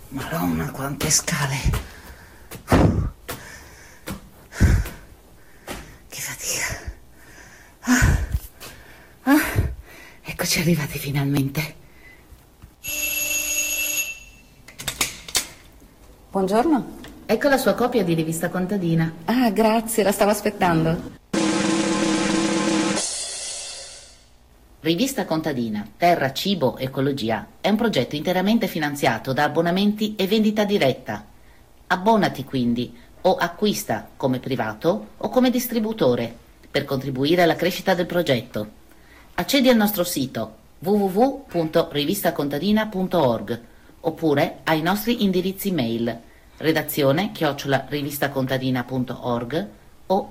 Madonna, quante scale! Che fatica! Eccoci arrivati finalmente. Buongiorno. Ecco la sua copia di rivista contadina. Ah, grazie, la stavo aspettando. Rivista contadina, terra, cibo, ecologia è un progetto interamente finanziato da abbonamenti e vendita diretta. Abbonati quindi o acquista come privato o come distributore per contribuire alla crescita del progetto. Accedi al nostro sito www.rivistacontadina.org oppure ai nostri indirizzi mail redazione@rivistacontadina.org o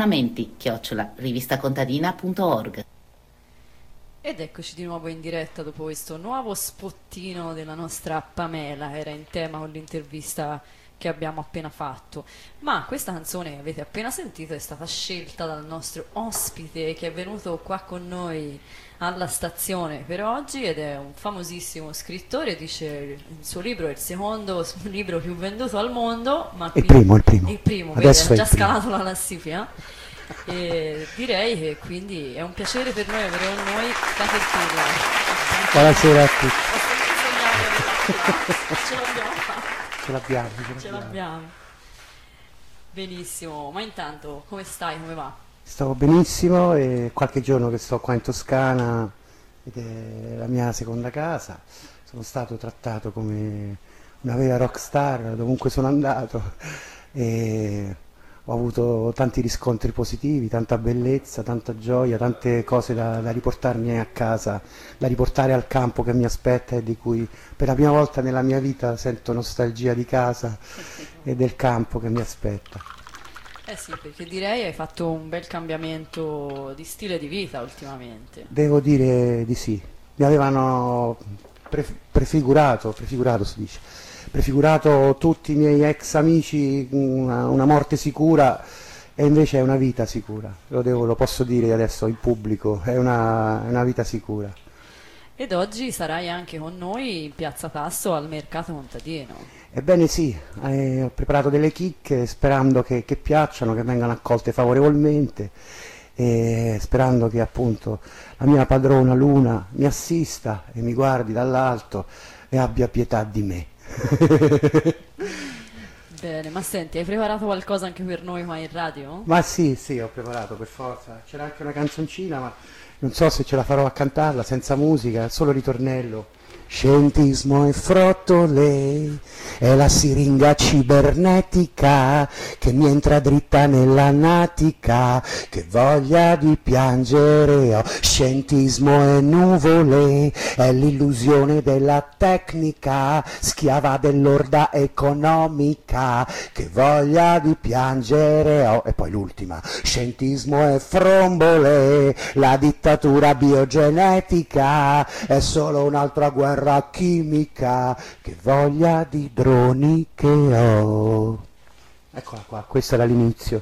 abbonamenti@rivistacontadina.org. Ed eccoci di nuovo in diretta dopo questo nuovo spottino della nostra Pamela, era in tema con l'intervista che abbiamo appena fatto. Ma questa canzone che avete appena sentito è stata scelta dal nostro ospite che è venuto qua con noi alla stazione per oggi ed è un famosissimo scrittore, dice il suo libro è il secondo libro più venduto al mondo, ma Il primo. il primo, vedi, Adesso ha è già il primo. scalato la classifica. E direi che quindi è un piacere per noi avere con noi Peter Pirla. Buonasera a tutti. Ho sempre sognato di averla. Ce l'abbiamo fatta. Ce l'abbiamo. Benissimo, ma intanto come stai, come va? Stavo benissimo e qualche giorno che sto qua in Toscana ed è la mia seconda casa. Sono stato trattato come una vera rockstar dovunque sono andato e ho avuto tanti riscontri positivi, tanta bellezza, tanta gioia, tante cose da riportarmi a casa, da riportare al campo che mi aspetta e di cui per la prima volta nella mia vita sento nostalgia di casa e del campo che mi aspetta. Eh sì, perché direi hai fatto un bel cambiamento di stile di vita ultimamente. Devo dire di sì. Mi avevano prefigurato si dice, prefigurato tutti i miei ex amici una morte sicura e invece è una vita sicura. Lo posso dire adesso in pubblico, è una vita sicura. Ed oggi sarai anche con noi in Piazza Tasso al mercato contadino. Ebbene sì, ho preparato delle chicche sperando che piacciono, che vengano accolte favorevolmente e sperando che appunto la mia padrona Luna mi assista e mi guardi dall'alto e abbia pietà di me. Bene, ma senti, hai preparato qualcosa anche per noi qua in radio? Ma sì, ho preparato per forza. C'era anche una canzoncina, ma non so se ce la farò a cantarla senza musica, solo ritornello. Scientismo e frottole è la siringa cibernetica che mi entra dritta nella natica, che voglia di piangere ho. Scientismo e nuvole è l'illusione della tecnica, schiava dell'orda economica, che voglia di piangere ho. E poi l'ultima, scientismo e frombole, la dittatura biogenetica è solo un'altra guerra chimica, che voglia di droni che ho. Eccola qua, questo era l'inizio.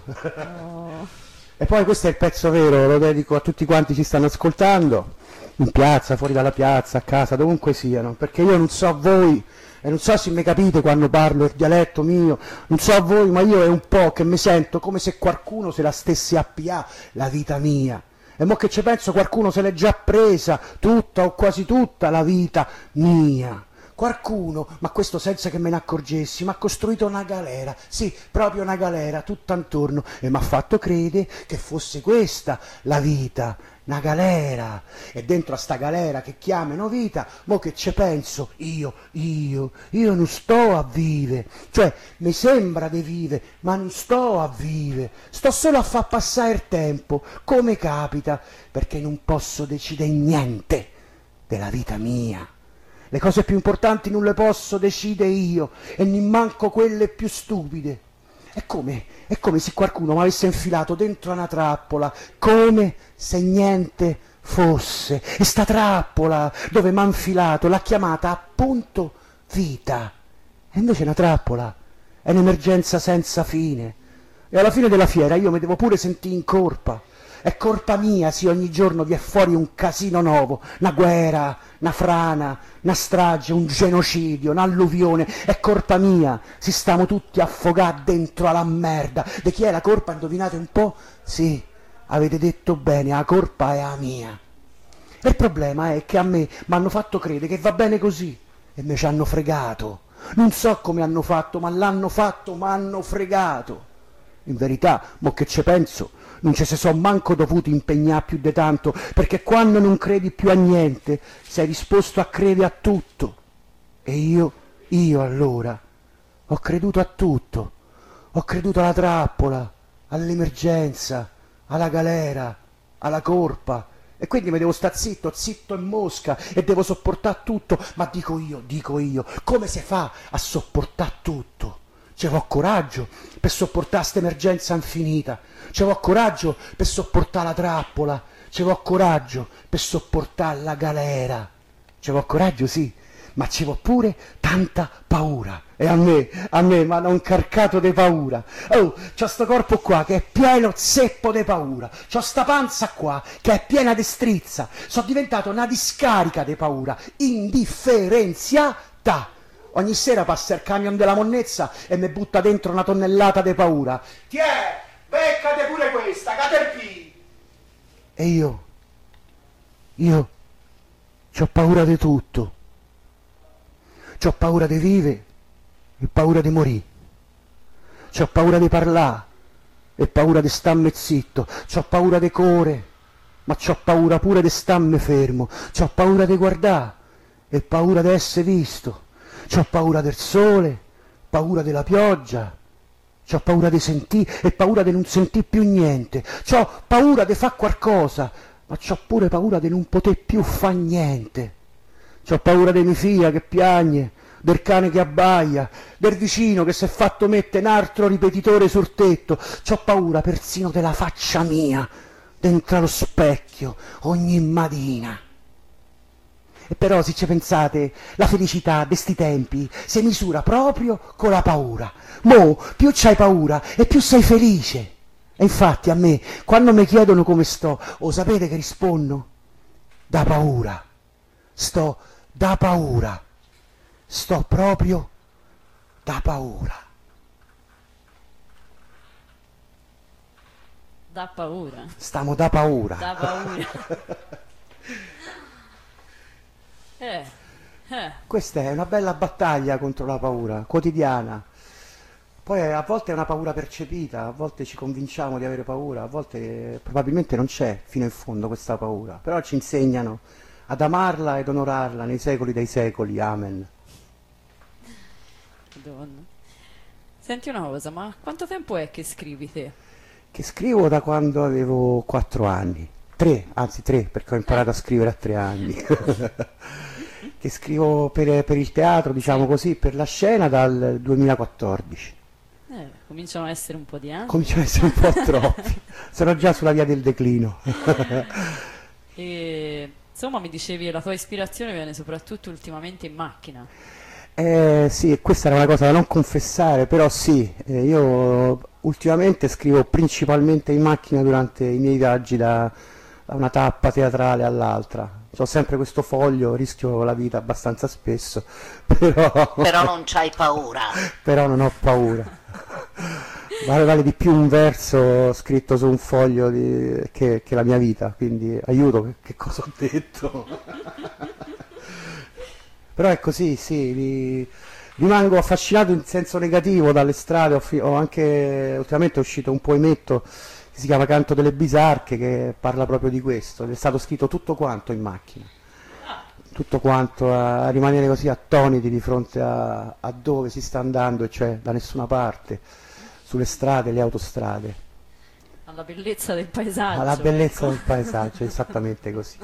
E poi questo è il pezzo vero, lo dedico a tutti quanti ci stanno ascoltando, in piazza, fuori dalla piazza, a casa, dovunque siano, perché io non so voi, e non so se mi capite quando parlo il dialetto mio, non so voi, ma io è un po' che mi sento come se qualcuno se la stesse appià la vita mia. E mo che ci penso qualcuno se l'è già presa tutta o quasi tutta la vita mia. Qualcuno, ma questo senza che me ne accorgessi, mi ha costruito una galera, sì, proprio una galera, tutta intorno, e mi ha fatto credere che fosse questa la vita, una galera, e dentro a sta galera che chiamano vita, mo che ci penso, io non sto a vivere, cioè mi sembra di vivere, ma non sto a vivere, sto solo a far passare il tempo, come capita, perché non posso decidere niente della vita mia. Le cose più importanti non le posso decidere io e neanche quelle più stupide. È come se qualcuno mi avesse infilato dentro una trappola, come se niente fosse. E sta trappola dove mi ha infilato l'ha chiamata appunto vita. E invece è una trappola, è un'emergenza senza fine. E alla fine della fiera io mi devo pure sentire in colpa. È colpa mia se ogni giorno vi è fuori un casino nuovo, una guerra, una frana, una strage, un genocidio, un'alluvione. È colpa mia se stiamo tutti affogati dentro alla merda. Di chi è la colpa? Indovinate un po'? Sì, avete detto bene, la colpa è la mia. E il problema è che a me mi hanno fatto credere che va bene così e me ci hanno fregato. Non so come hanno fatto, ma l'hanno fatto, ma hanno fregato. In verità, mo che ci penso, non ci si sono manco dovuti impegnare più di tanto, perché quando non credi più a niente, sei disposto a credere a tutto. E io allora, ho creduto a tutto. Ho creduto alla trappola, all'emergenza, alla galera, alla colpa. E quindi mi devo stare zitto, zitto e mosca, e devo sopportare tutto. Ma dico io, come si fa a sopportare tutto? Ci vuole coraggio per sopportare questa emergenza infinita, ci vuole coraggio per sopportare la trappola, ci vuole coraggio per sopportare la galera, ci vuole coraggio sì, ma ci vuole pure tanta paura. E a me mi hanno incarcato di paura. Oh, c'ho sto corpo qua che è pieno zeppo di paura, c'ho sta panza qua che è piena di strizza, sono diventato una discarica di paura, indifferenziata. Ogni sera passa il camion della monnezza e mi butta dentro una tonnellata di paura. Tiè, beccate pure questa, Caterpie! E io c'ho paura di tutto. C'ho paura di vivere e paura di morire. C'ho paura di parlare e paura di starmi zitto. C'ho paura di correre, ma c'ho paura pure di starmi fermo. C'ho paura di guardare e paura di essere visto. C'ho paura del sole, paura della pioggia, c'ho paura di sentire e paura di non sentire più niente, c'ho paura di fare qualcosa, ma c'ho pure paura di non poter più fare niente. C'ho paura di mia figlia che piagne, del cane che abbaia, del vicino che si è fatto mettere un altro ripetitore sul tetto, c'ho paura persino della faccia mia, dentro allo specchio, ogni mattina. E però, se ci pensate, la felicità di sti tempi si misura proprio con la paura. Mo, più c'hai paura e più sei felice. E infatti a me, quando mi chiedono come sto, o sapete che rispondo? Da paura. Sto da paura. Sto proprio da paura. Da paura. Stiamo da paura. Da paura. Questa è una bella battaglia contro la paura, quotidiana. Poi a volte è una paura percepita, a volte ci convinciamo di avere paura, a volte probabilmente non c'è fino in fondo questa paura, però ci insegnano ad amarla ed onorarla nei secoli dei secoli. Amen. Madonna. Senti una cosa, ma quanto tempo è che scrivi te? Che scrivo da quando avevo 4 anni. 3, anzi 3, perché ho imparato a scrivere a 3 anni. Che scrivo per il teatro, diciamo così, per la scena dal 2014. Cominciano a essere un po' di anni. Cominciano a essere un po' troppi. Sono già sulla via del declino. E, insomma, mi dicevi la tua ispirazione viene soprattutto ultimamente in macchina. Sì, questa era una cosa da non confessare, però sì, io ultimamente scrivo principalmente in macchina durante i miei viaggi da una tappa teatrale all'altra. Ho sempre questo foglio, rischio la vita abbastanza spesso, Però non c'hai paura. però non ho paura. Vale di più un verso scritto su un foglio che la mia vita, quindi aiuto, che cosa ho detto? Però è così, sì, rimango affascinato in senso negativo dalle strade, ho anche, ultimamente è uscito un poemetto che si chiama Canto delle Bisarche, che parla proprio di questo, ed è stato scritto tutto quanto in macchina, tutto quanto a rimanere così attoniti di fronte a dove si sta andando, e cioè da nessuna parte, sulle strade, le autostrade. Alla bellezza del paesaggio. Alla bellezza ecco. del paesaggio, esattamente così.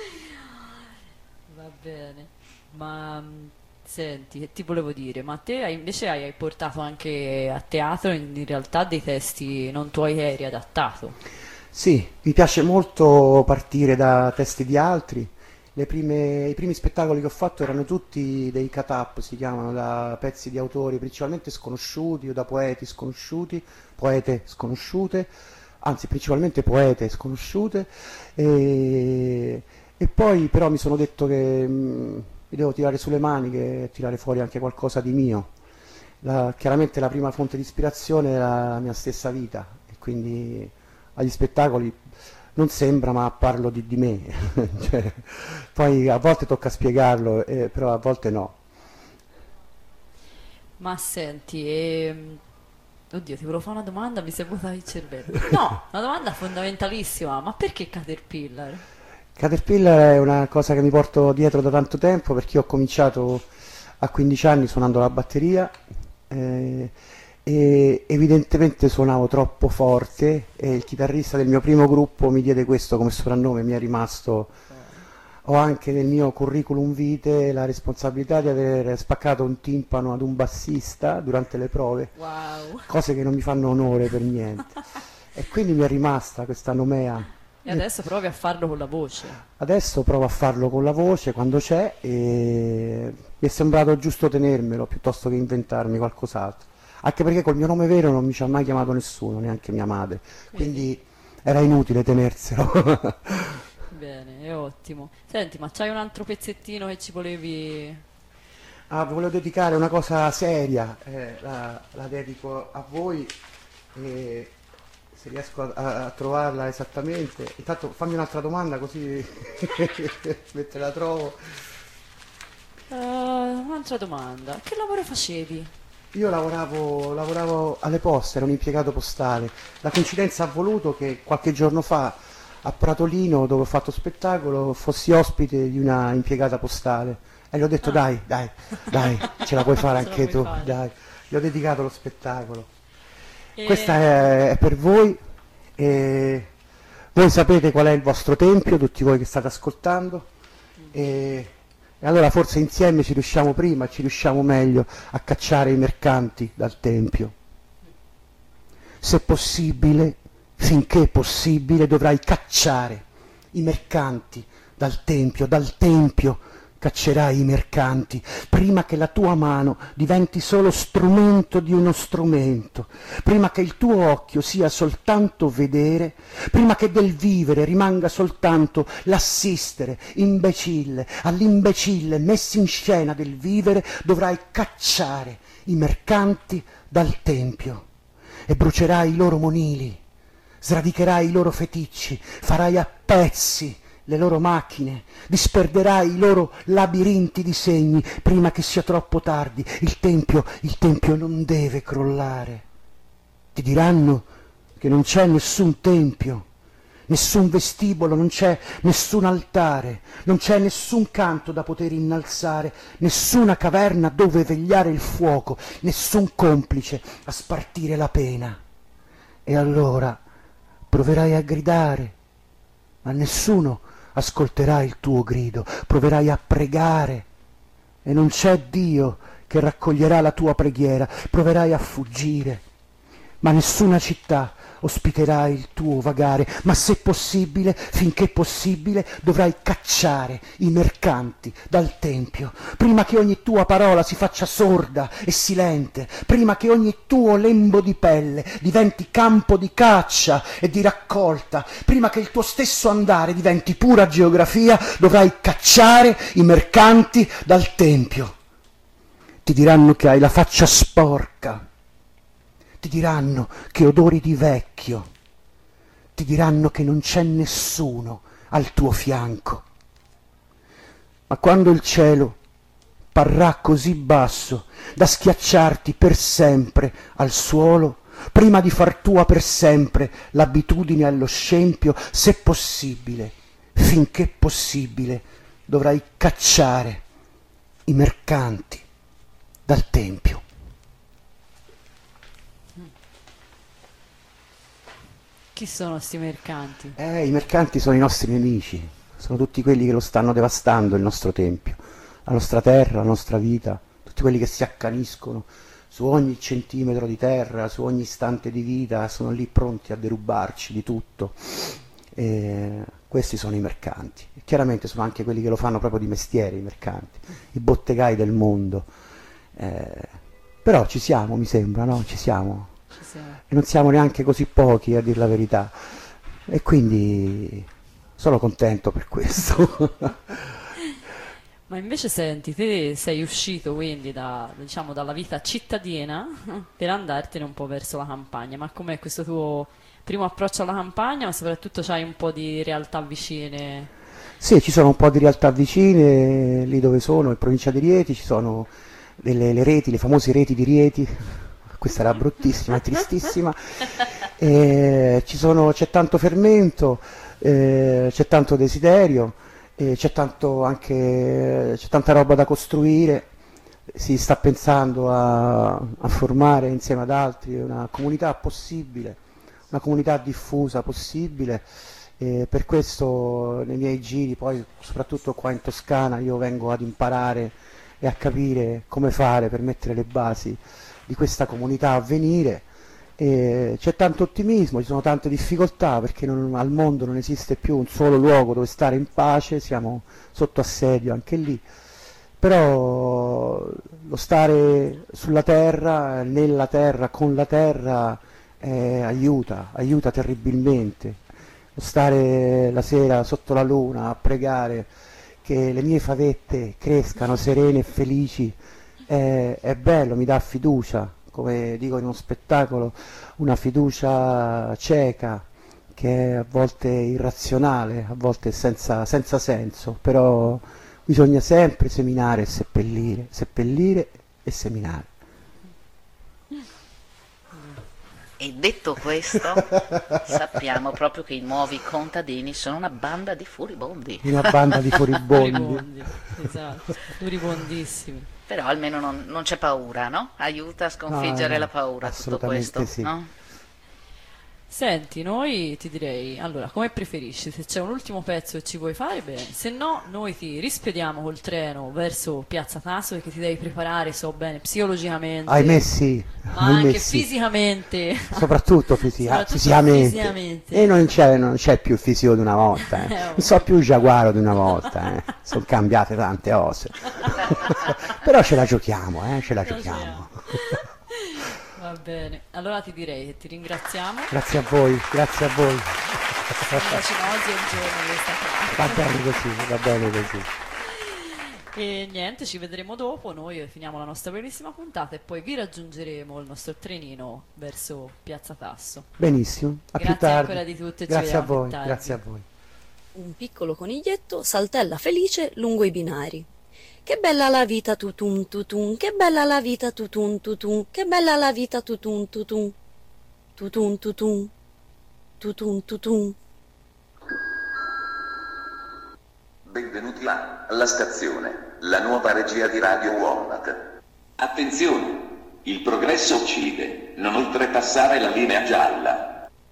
Va bene, ma senti, che ti volevo dire, ma te invece hai portato anche a teatro in realtà dei testi non tuoi eri adattato. Sì, mi piace molto partire da testi di altri. I primi spettacoli che ho fatto erano tutti dei cut-up, si chiamano, da pezzi di autori principalmente sconosciuti o da poeti sconosciuti, poete sconosciute, anzi principalmente poete sconosciute, e poi però mi sono detto che mi devo tirare sulle maniche e tirare fuori anche qualcosa di mio. Chiaramente la prima fonte di ispirazione è la mia stessa vita, e quindi agli spettacoli non sembra, ma parlo di me. Cioè, poi a volte tocca spiegarlo, però a volte no. Ma senti, oddio, ti volevo fare una domanda, mi si è vuotato il cervello. No, una domanda fondamentalissima, ma perché Caterpillar? Caterpillar è una cosa che mi porto dietro da tanto tempo, perché ho cominciato a 15 anni suonando la batteria, e evidentemente suonavo troppo forte, e il chitarrista del mio primo gruppo mi diede questo come soprannome, mi è rimasto. Ho anche nel mio curriculum vitae la responsabilità di aver spaccato un timpano ad un bassista durante le prove, Wow. cose che non mi fanno onore per niente. E quindi mi è rimasta questa nomea. E adesso provi a farlo con la voce. Adesso provo a farlo con la voce quando c'è, e mi è sembrato giusto tenermelo piuttosto che inventarmi qualcos'altro. Anche perché col mio nome vero non mi ci ha mai chiamato nessuno, neanche mia madre. Quindi era inutile tenerselo. Bene, è ottimo. Senti, ma c'hai un altro pezzettino che ci volevi... Ah, volevo dedicare una cosa seria, la dedico a voi, e se riesco a trovarla esattamente. Intanto fammi un'altra domanda così mentre la trovo. Un'altra domanda. Che lavoro facevi? Io lavoravo alle poste, ero un impiegato postale. La coincidenza ha voluto che qualche giorno fa a Pratolino, dove ho fatto spettacolo, fossi ospite di una impiegata postale, e gli ho detto dai, ce la puoi fare Ce la anche puoi tu, fare. dai. Gli ho dedicato lo spettacolo. E- Questa è per voi, e voi sapete qual è il vostro tempio, tutti voi che state ascoltando, e allora forse insieme ci riusciamo meglio a cacciare i mercanti dal tempio. Se possibile, finché è possibile, dovrai cacciare i mercanti dal tempio caccerai i mercanti, prima che la tua mano diventi solo strumento di uno strumento, prima che il tuo occhio sia soltanto vedere, prima che del vivere rimanga soltanto l'assistere imbecille all'imbecille messo in scena del vivere, dovrai cacciare i mercanti dal tempio e brucerai i loro monili, sradicherai i loro feticci, farai a pezzi le loro macchine, disperderai i loro labirinti di segni prima che sia troppo tardi. Il tempio non deve crollare. Ti diranno che non c'è nessun tempio, nessun vestibolo, non c'è nessun altare, non c'è nessun canto da poter innalzare, nessuna caverna dove vegliare il fuoco, nessun complice a spartire la pena. E allora proverai a gridare, ma nessuno ascolterà il tuo grido, proverai a pregare e non c'è Dio che raccoglierà la tua preghiera, proverai a fuggire, ma nessuna città ospiterà il tuo vagare, ma se possibile, finché possibile, dovrai cacciare i mercanti dal tempio, prima che ogni tua parola si faccia sorda e silente, prima che ogni tuo lembo di pelle diventi campo di caccia e di raccolta, prima che il tuo stesso andare diventi pura geografia, dovrai cacciare i mercanti dal tempio. Ti diranno che hai la faccia sporca, ti diranno che odori di vecchio, ti diranno che non c'è nessuno al tuo fianco. Ma quando il cielo parrà così basso da schiacciarti per sempre al suolo, prima di far tua per sempre l'abitudine allo scempio, se possibile, finché possibile, dovrai cacciare i mercanti dal tempio. Chi sono questi mercanti? I mercanti sono i nostri nemici, sono tutti quelli che lo stanno devastando il nostro tempio, la nostra terra, la nostra vita, tutti quelli che si accaniscono su ogni centimetro di terra, su ogni istante di vita, sono lì pronti a derubarci di tutto. Questi sono i mercanti. E chiaramente sono anche quelli che lo fanno proprio di mestiere, i mercanti, i bottegai del mondo. Però ci siamo, mi sembra, no? Ci siamo. Ci siamo. e non siamo neanche così pochi, a dir la verità, e quindi sono contento per questo. Ma invece senti, te sei uscito quindi diciamo, dalla vita cittadina per andartene un po' verso la campagna, ma com'è questo tuo primo approccio alla campagna, ma soprattutto c'hai un po' di realtà vicine? Sì, ci sono un po' di realtà vicine, lì dove sono, in provincia di Rieti, ci sono le reti, le famose reti di Rieti, questa era bruttissima, tristissima, c'è tanto fermento, c'è tanto desiderio, c'è tanta roba da costruire, si sta pensando a formare insieme ad altri una comunità possibile, una comunità diffusa possibile. Per questo nei miei giri, poi soprattutto qua in Toscana, io vengo ad imparare e a capire come fare per mettere le basi di questa comunità a venire. C'è tanto ottimismo, ci sono tante difficoltà perché al mondo non esiste più un solo luogo dove stare in pace, siamo sotto assedio anche lì, però lo stare sulla terra, nella terra, con la terra aiuta terribilmente. Lo stare la sera sotto la luna a pregare che le mie favette crescano serene e felici è bello, mi dà fiducia, come dico in uno spettacolo, una fiducia cieca che è a volte irrazionale, a volte senza senso, però bisogna sempre seminare e seppellire e seminare. E detto questo, sappiamo proprio che i nuovi contadini sono una banda di furibondi. Una banda di furibondi. Furibondi, esatto, furibondissimi. Però almeno non c'è paura, no? Aiuta a sconfiggere No, la paura tutto questo, sì. no? Senti, noi ti direi, allora, come preferisci? Se c'è un ultimo pezzo che ci vuoi fare, bene. Se no, noi ti rispediamo col treno verso Piazza Tasso perché ti devi preparare, so bene, psicologicamente, Ahimè sì, ma ahimè anche sì. fisicamente. Soprattutto Soprattutto fisicamente. fisicamente. E non c'è più il fisico di una volta, non so più il giaguaro di una volta, sono cambiate tante ossa. Però ce la giochiamo, ce la giochiamo. Va bene, allora ti direi che ti ringraziamo. Grazie a voi, grazie a voi. La cinosi è il giorno di questa Va bene così. E niente, ci vedremo dopo, noi finiamo la nostra bellissima puntata e poi vi raggiungeremo il nostro trenino verso Piazza Tasso. Benissimo, a più Grazie tardi. ancora di tutto e ci Grazie a vediamo più voi, tardi. grazie a voi. Un piccolo coniglietto saltella felice lungo i binari. Che bella la vita tutun tutun, che bella la vita tutun tutun, che bella la vita tutun tutun, tutun tutun, tutun tutun. Benvenuti alla stazione, la nuova regia di Radio Walnut. Attenzione! Il progresso uccide, non oltrepassare la linea gialla.